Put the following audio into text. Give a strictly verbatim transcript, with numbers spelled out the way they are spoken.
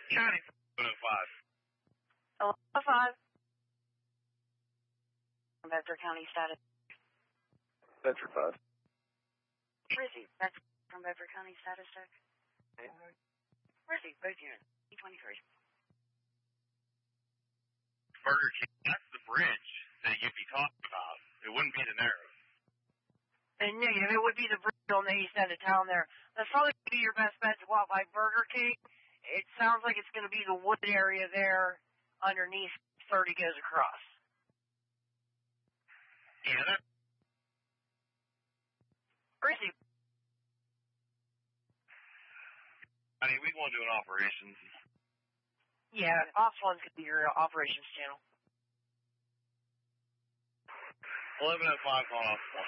County eleven oh five. eleven oh five. Bedford County status. Bedford five. Rizzy, that's from Bedford County status check. Okay. Rizzy, both units. E twenty-three. Burger King, that's the bridge that you'd be talking about. It wouldn't be the narrow. And negative, it would be the bridge on the east end of town there. That's probably be your best bet to walk by Burger King. It sounds like it's going to be the wood area there underneath thirty goes across. Yeah, that... Rizzy. I mean, we want to do an operations. Yeah, Ops one could be your operations channel. eleven oh five on Ops one.